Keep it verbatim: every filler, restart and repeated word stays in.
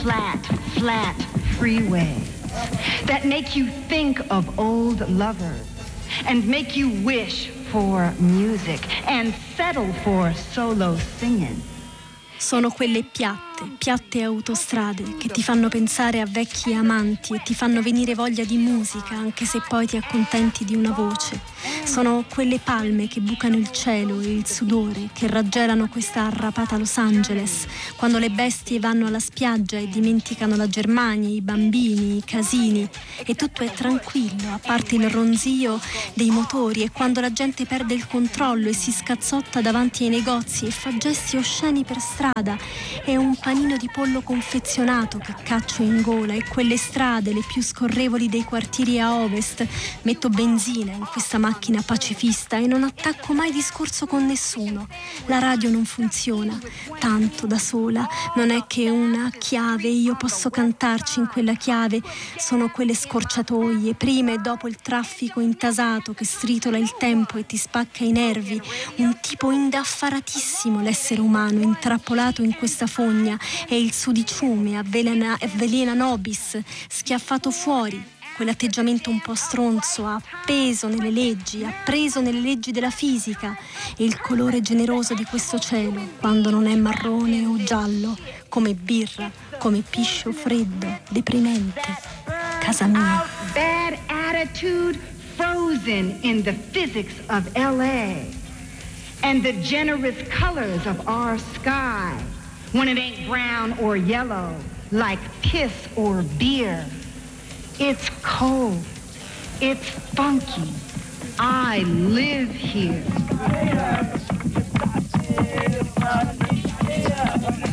flat, flat freeways that make you think of old lovers and make you wish for music and settle for solo singing. Sono quelle piatte, piatte autostrade che ti fanno pensare a vecchi amanti e ti fanno venire voglia di musica anche se poi ti accontenti di una voce. Sono quelle palme che bucano il cielo e il sudore che raggelano questa arrapata Los Angeles quando le bestie vanno alla spiaggia e dimenticano la Germania, i bambini, i casini e tutto è tranquillo a parte il ronzio dei motori e quando la gente perde il controllo e si scazzotta davanti ai negozi e fa gesti osceni per strada. È un panino di pollo confezionato che caccio in gola e quelle strade le più scorrevoli dei quartieri a ovest. Metto benzina in questa macchina pacifista e non attacco mai discorso con nessuno. La radio non funziona, tanto da sola, non è che una chiave, io posso cantarci in quella chiave. Sono quelle scorciatoie, prima e dopo il traffico intasato che stritola il tempo e ti spacca i nervi. Un tipo indaffaratissimo l'essere umano, intrappolato in questa fogna e il sudiciume avvelena, avvelena nobis, schiaffato fuori. Quell'atteggiamento un po' stronzo ha appeso nelle leggi, ha preso nelle leggi della fisica e il colore generoso di questo cielo, quando non è marrone o giallo, come birra, come piscio freddo, deprimente. Casa mia. Bad attitude frozen in the physics of L A and the generous colors of our sky when it ain't brown or yellow like piss or beer. It's cold. It's funky. I live here.